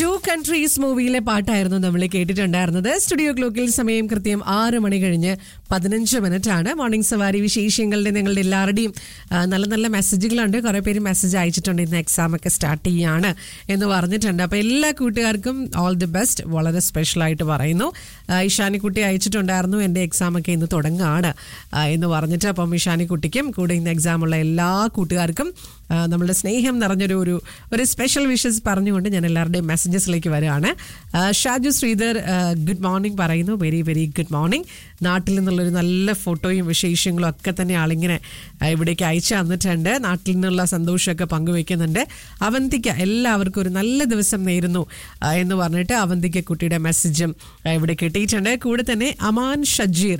Two countries മൂവിയിലെ പാട്ടായിരുന്നു നമ്മൾ കേട്ടിട്ടുണ്ടായിരുന്നത്. സ്റ്റുഡിയോ ക്ലോക്കിൽ സമയം കൃത്യം 6 മണി കഴിഞ്ഞ് 15 മിനിറ്റാണ്. മോർണിംഗ് സവാരി വിശേഷങ്ങളുടെ നിങ്ങളുടെ എല്ലാവരുടെയും നല്ല നല്ല മെസ്സേജുകളുണ്ട്. കുറേ പേര് മെസ്സേജ് അയച്ചിട്ടുണ്ട്, ഇന്ന് എക്സാം ഒക്കെ സ്റ്റാർട്ട് ചെയ്യാണ് എന്ന് പറഞ്ഞിട്ടുണ്ട്. അപ്പോൾ എല്ലാ കൂട്ടുകാർക്കും ഓൾ ദി ബെസ്റ്റ് വളരെ സ്പെഷ്യലായിട്ട് പറയുന്നു. ഇഷാനിക്കുട്ടി അയച്ചിട്ടുണ്ടായിരുന്നു, എൻ്റെ എക്സാം ഒക്കെ ഇന്ന് തുടങ്ങുകയാണ് എന്ന് പറഞ്ഞിട്ട്. അപ്പം ഇഷാനിക്കുട്ടിക്കും കൂടെ ഇന്ന് എക്സാമുള്ള എല്ലാ കൂട്ടുകാർക്കും നമ്മളുടെ സ്നേഹം നിറഞ്ഞൊരു ഒരു സ്പെഷ്യൽ വിഷസ് പറഞ്ഞുകൊണ്ട് ഞാൻ എല്ലാവരുടെയും മെസ്സേജസിലേക്ക് വരികയാണ്. ഷാജു ശ്രീധർ ഗുഡ് മോർണിംഗ് പറയുന്നു. Very very good morning. നാട്ടിൽ നിന്നുള്ളൊരു നല്ല ഫോട്ടോയും വിശേഷങ്ങളും ഒക്കെ തന്നെ ആളിങ്ങനെ ഇവിടേക്ക് അയച്ചു തന്നിട്ടുണ്ട്. നാട്ടിൽ നിന്നുള്ള സന്തോഷമൊക്കെ പങ്കുവെക്കുന്നുണ്ട്. അവന്തിക്ക എല്ലാവർക്കും ഒരു നല്ല ദിവസം നേരുന്നു എന്ന് പറഞ്ഞിട്ട് അവന്തിക്ക കുട്ടിയുടെ മെസ്സേജും ഇവിടെ കിട്ടിയിട്ടുണ്ട്. കൂടെ തന്നെ Aman Shajeer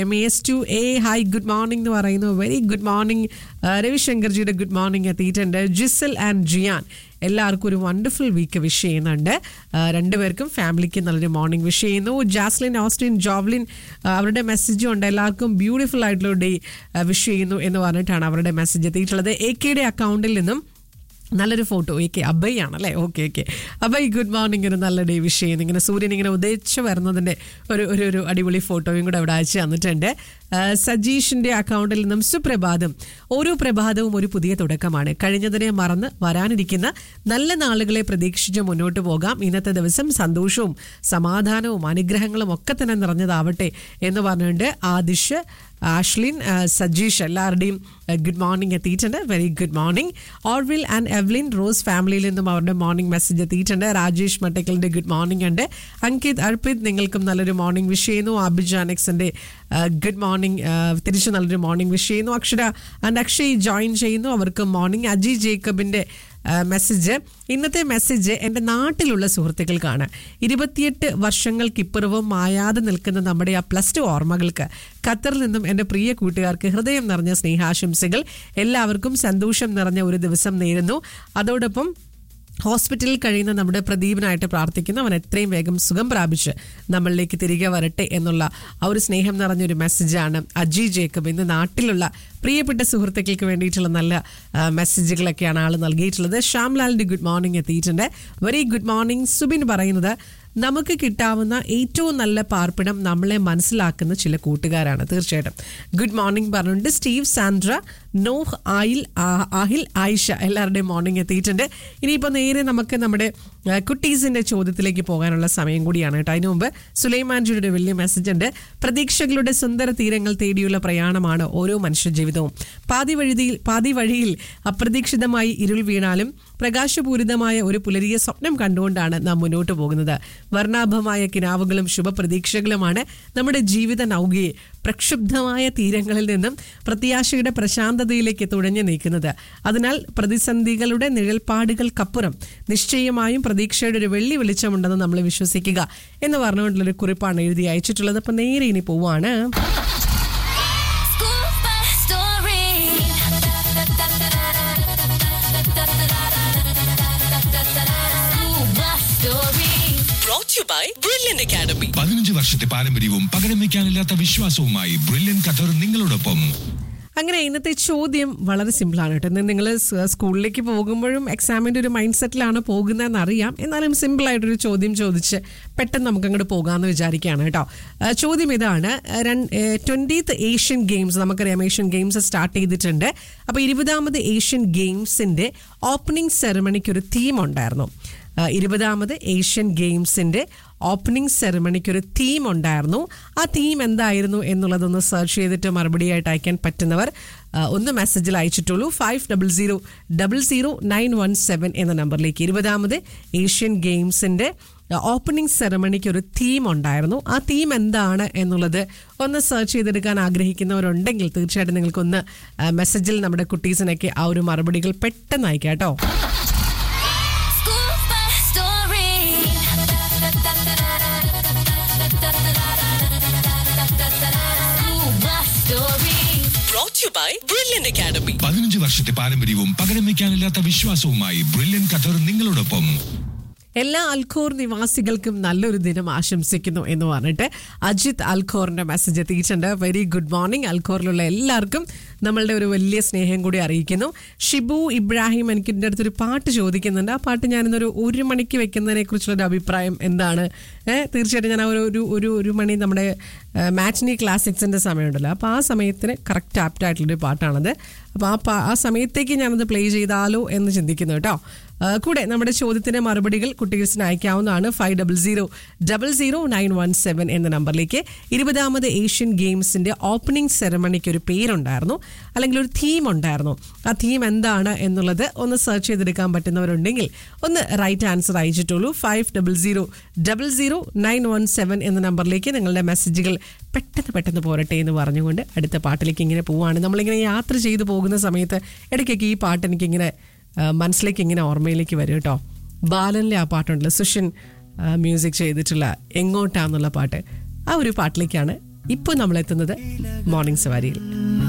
MES2A hi good morning എന്ന് പറയുന്നു. Very good morning. രവിശങ്കർജിയുടെ good morning എത്തിയിട്ടുണ്ട്. ജിസൽ ആൻഡ് ജിയാൻ എല്ലാവർക്കും ഒരു വണ്ടർഫുൾ വീക്ക് വിഷ് ചെയ്യുന്നുണ്ട്. രണ്ടുപേർക്കും ഫാമിലിക്ക് നല്ലൊരു മോർണിംഗ് വിഷ് ചെയ്യുന്നു. ജാസ്ലിൻ ഓസ്റ്റിൻ ജോവ്ലിൻ അവരുടെ മെസ്സേജും ഉണ്ട്. എല്ലാവർക്കും ബ്യൂട്ടിഫുൾ ആയിട്ടുള്ള ഡേ വിഷ് ചെയ്യുന്നു എന്ന് പറഞ്ഞിട്ടാണ് അവരുടെ മെസ്സേജ് എത്തിയിട്ടുള്ളത്. AK അക്കൗണ്ടിൽ നിന്നും നല്ലൊരു ഫോട്ടോ. അബൈ ആണല്ലേ? Okay Abhay good morning. ഒരു നല്ല ഡേ വിഷ് ചെയ്യുന്നു. ഇങ്ങനെ സൂര്യൻ ഇങ്ങനെ ഉദയിച്ച് വരുന്നതിൻ്റെ ഒരു അടിപൊളി ഫോട്ടോയും കൂടെ അവിടെ അയച്ചു തന്നിട്ടുണ്ട്. സജീഷിൻ്റെ അക്കൗണ്ടിൽ നിന്നും സുപ്രഭാതം. ഓരോ പ്രഭാതവും ഒരു പുതിയ തുടക്കമാണ്. കഴിഞ്ഞതിനെ മറന്ന് വരാനിരിക്കുന്ന നല്ല നാളുകളെ പ്രതീക്ഷിച്ച് മുന്നോട്ട് പോകാം. ഇന്നത്തെ ദിവസം സന്തോഷവും സമാധാനവും അനുഗ്രഹങ്ങളും ഒക്കെ തന്നെ നിറഞ്ഞതാവട്ടെ എന്ന് പറഞ്ഞുകൊണ്ട് ആദിഷ്, ആഷ്ലിൻ, സജീഷ് എല്ലാവരുടെയും ഗുഡ് മോർണിംഗ് എത്തിയിട്ടുണ്ട്. Very good morning. Orville and Evelyn rose ഫാമിലിയിൽ നിന്നും അവരുടെ മോർണിംഗ് മെസ്സേജ് എത്തിയിട്ടുണ്ട്. രാജേഷ് മട്ടക്കലിൻ്റെ ഗുഡ് മോർണിംഗ് ഉണ്ട്. അങ്കിത് അർപ്പിത് നിങ്ങൾക്കും നല്ലൊരു മോർണിംഗ് വിഷ് ചെയ്യുന്നു. അഭിജാനക്സിൻ്റെ ഗുഡ് മോർണിംഗ് തിരിച്ച് നല്ലൊരു മോർണിംഗ് വിഷ് ചെയ്യുന്നു. അക്ഷര ആൻഡ് അക്ഷയ് ജോയിൻ ചെയ്യുന്നു, അവർക്ക് മോർണിംഗ്. അജി ജേക്കബിൻ്റെ മെസ്സേജ്, ഇന്നത്തെ മെസ്സേജ് എൻ്റെ നാട്ടിലുള്ള സുഹൃത്തുക്കൾക്കാണ്. 28 വർഷങ്ങൾക്കിപ്പുറവും മായാതെ നിൽക്കുന്ന നമ്മുടെ ആ +2 ഓർമ്മകൾക്ക് ഖത്തറിൽ നിന്നും എൻ്റെ പ്രിയ കൂട്ടുകാർക്ക് ഹൃദയം നിറഞ്ഞ സ്നേഹാശംസകൾ. എല്ലാവർക്കും സന്തോഷം നിറഞ്ഞ ഒരു ദിവസം നേരുന്നു. അതോടൊപ്പം ഹോസ്പിറ്റലിൽ കഴിയുന്ന നമ്മുടെ പ്രദീപിനായിട്ട് പ്രാർത്ഥിക്കുന്നു. അവൻ എത്രയും വേഗം സുഖം പ്രാപിച്ച് നമ്മളിലേക്ക് തിരികെ വരട്ടെ എന്നുള്ള ആ ഒരു സ്നേഹം നിറഞ്ഞൊരു മെസ്സേജാണ് അജി ജേക്കബ്. ഇന്ന് നാട്ടിലുള്ള പ്രിയപ്പെട്ട സുഹൃത്തുക്കൾക്ക് വേണ്ടിയിട്ടുള്ള നല്ല മെസ്സേജുകളൊക്കെയാണ് ആൾ നൽകിയിട്ടുള്ളത്. ശ്യാംലാലിൻ്റെ ഗുഡ് മോർണിംഗ് എത്തിയിട്ടുണ്ട്. Very good morning. സുബിൻ പറയുന്നത്, നമുക്ക് കിട്ടാവുന്ന ഏറ്റവും നല്ല പാർപ്പിടം നമ്മളെ മനസ്സിലാക്കുന്ന ചില കൂട്ടുകാരാണ്. തീർച്ചയായിട്ടും ഗുഡ് മോർണിംഗ് പറഞ്ഞിട്ടുണ്ട്. സ്റ്റീവ്, സാൻഡ്ര, നോഹ്, ആഹിൽ, ആയിഷ എല്ലാവരുടെയും മോർണിംഗ് എത്തിയിട്ടുണ്ട്. ഇനിയിപ്പോൾ നേരെ നമുക്ക് നമ്മുടെ കുട്ടീസിൻ്റെ ചോദ്യത്തിലേക്ക് പോകാനുള്ള സമയം കൂടിയാണ് കേട്ടോ. അതിനു മുമ്പ് സുലൈമാൻജിയുടെ ഒരു വലിയ മെസ്സേജ് ഉണ്ട്. പ്രതീക്ഷകളുടെ സുന്ദര തീരങ്ങൾ തേടിയുള്ള പ്രയാണമാണ് ഓരോ മനുഷ്യജീവിതവും. പാതി വഴിയിൽ അപ്രതീക്ഷിതമായി ഇരുൾ വീണാലും പ്രകാശപൂരിതമായ ഒരു പുലരിയ സ്വപ്നം കണ്ടുകൊണ്ടാണ് നാം മുന്നോട്ട് പോകുന്നത്. വർണ്ണാഭമായ കിനാവുകളും ശുഭപ്രതീക്ഷകളുമാണ് നമ്മുടെ ജീവിത നൗകയെ പ്രക്ഷുബ്ധമായ തീരങ്ങളിൽ നിന്നും പ്രത്യാശയുടെ പ്രശാന്തതയിലേക്ക് തുഴഞ്ഞു നീക്കുന്നത്. അതിനാൽ പ്രതിസന്ധികളുടെ നിഴൽപ്പാടുകൾക്കപ്പുറം നിശ്ചയമായും പ്രതീക്ഷയുടെ ഒരു വെള്ളി വെളിച്ചമുണ്ടെന്ന് നമ്മൾ വിശ്വസിക്കുക എന്ന് പറഞ്ഞുകൊണ്ടുള്ളൊരു കുറിപ്പാണ് എഴുതി അയച്ചിട്ടുള്ളത്. അപ്പം നേരെ ഇനി പോവാണ്. by Brilliant Academy. 15 വർഷത്തെ പാരമ്പര്യവും പകരം വയ്ക്കാനില്ലാത്ത വിശ്വാസവുമായി ബ്രില്യന്റ് ഖത്തർ നിങ്ങളോടൊപ്പം. അങ്ങനെ ഇന്നത്തെ ചോദ്യം വളരെ സിമ്പിളാണ് കേട്ടോ. നിങ്ങൾ സ്കൂളിലേക്ക് പോകുമ്പോഴും എക്സാമിൻ്റെ ഒരു മൈൻഡ് സെറ്റിലാണ് പോകുന്നതെന്ന് അറിയാം. എന്നാലും സിമ്പിളായിട്ടൊരു ചോദ്യം ചോദിച്ച് പെട്ടെന്ന് നമുക്കങ്ങോട്ട് പോകാമെന്ന് വിചാരിക്കുകയാണ് കേട്ടോ. ചോദ്യം ഇതാണ്. 20th ഏഷ്യൻ ഗെയിംസ്, നമുക്കറിയാം ഏഷ്യൻ ഗെയിംസ് സ്റ്റാർട്ട് ചെയ്തിട്ടുണ്ട്. അപ്പോൾ 20th ഏഷ്യൻ ഗെയിംസിൻ്റെ ഓപ്പണിംഗ് സെറമണിക്കൊരു തീം ഉണ്ടായിരുന്നു. 20th ഏഷ്യൻ ഗെയിംസിൻ്റെ ഓപ്പണിംഗ് സെറമണിക്കൊരു തീം ഉണ്ടായിരുന്നു. ആ തീം എന്തായിരുന്നു എന്നുള്ളതൊന്ന് സെർച്ച് ചെയ്തിട്ട് മറുപടിയായിട്ട് അയക്കാൻ പറ്റുന്നവർ ഒന്ന് മെസ്സേജിൽ അയച്ചിട്ടുള്ളൂ. 50000917 എന്ന നമ്പറിലേക്ക്. 20th ഏഷ്യൻ ഗെയിംസിൻ്റെ ഓപ്പണിംഗ് സെറമണിക്കൊരു തീം ഉണ്ടായിരുന്നു. ആ തീം എന്താണ് എന്നുള്ളത് ഒന്ന് സെർച്ച് ചെയ്തെടുക്കാൻ ആഗ്രഹിക്കുന്നവരുണ്ടെങ്കിൽ തീർച്ചയായിട്ടും നിങ്ങൾക്കൊന്ന് മെസ്സേജിൽ നമ്മുടെ കുട്ടീസിനൊക്കെ ആ ഒരു മറുപടികൾ പെട്ടെന്ന് അയക്കാം കേട്ടോ. by Brilliant Academy. 15 വർഷത്തെ പാരമ്പര്യവും പകരം വയ്ക്കാനില്ലാത്ത വിശ്വാസവുമായി ബ്രില്യന്റ് ഖത്തർ നിങ്ങളോടൊപ്പം. എല്ലാ അൽഖോർ നിവാസികൾക്കും നല്ലൊരു ദിനം ആശംസിക്കുന്നു എന്ന് പറഞ്ഞിട്ട് അജിത് അൽഖോറിന്റെ മെസ്സേജ് എത്തിയിട്ടുണ്ട്. Very good morning. അൽഖോറിലുള്ള എല്ലാവർക്കും നമ്മളുടെ ഒരു വലിയ സ്നേഹം കൂടി അറിയിക്കുന്നു. ഷിബു ഇബ്രാഹിം എനിക്ക് എൻ്റെ അടുത്തൊരു പാട്ട് ചോദിക്കുന്നുണ്ട്. ആ പാട്ട് ഞാനിന്നൊരു 1 മണിക്ക് വെക്കുന്നതിനെ കുറിച്ചുള്ളൊരു അഭിപ്രായം എന്താണ്? തീർച്ചയായിട്ടും ഞാൻ ഒരു മണി നമ്മുടെ മാറ്റ്നി ക്ലാസിക്സിൻ്റെ സമയമുണ്ടല്ലോ, അപ്പോൾ ആ സമയത്തിന് കറക്റ്റ് ആപ്റ്റായിട്ടുള്ളൊരു പാട്ടാണത്. അപ്പോൾ ആ സമയത്തേക്ക് ഞാനത് പ്ലേ ചെയ്താലോ എന്ന് ചിന്തിക്കുന്നു കേട്ടോ. കൂടെ നമ്മുടെ ചോദ്യത്തിന് മറുപടികൾ കുട്ടികൾസിന് അയക്കാവുന്നതാണ് 50000917 എന്ന നമ്പറിലേക്ക്. 20ാമത് ഏഷ്യൻ ഗെയിംസിന്റെ ഓപ്പണിംഗ് സെറമണിക്ക് ഒരു പേരുണ്ടായിരുന്നു, അല്ലെങ്കിൽ ഒരു തീം ഉണ്ടായിരുന്നു. ആ തീം എന്താണ് എന്നുള്ളത് ഒന്ന് സെർച്ച് ചെയ്തെടുക്കാൻ പറ്റുന്നവരുണ്ടെങ്കിൽ ഒന്ന് റൈറ്റ് ആൻസർ അയച്ചിട്ടുള്ളൂ. 50000917 എന്ന നമ്പറിലേക്ക് നിങ്ങളുടെ മെസ്സേജുകൾ പെട്ടെന്ന് പോരട്ടെ എന്ന് പറഞ്ഞുകൊണ്ട് അടുത്ത പാട്ടിലേക്ക് ഇങ്ങനെ പോവാണ്. നമ്മളിങ്ങനെ യാത്ര ചെയ്തു പോകുന്ന സമയത്ത് ഇടയ്ക്കൊക്കെ ഈ പാട്ട് എനിക്കിങ്ങനെ മനസ്സിലേക്ക് ഇങ്ങനെ ഓർമ്മയിലേക്ക് വരും കേട്ടോ. ബാലനിലെ ആ പാട്ടുണ്ടല്ലോ, സുഷിൻ മ്യൂസിക് ചെയ്തിട്ടുള്ള എങ്ങോട്ടാന്നുള്ള പാട്ട്, ആ ഒരു പാട്ടിലേക്കാണ് ഇപ്പോൾ നമ്മൾ എത്തുന്നത് മോർണിംഗ് സവാരിയിൽ.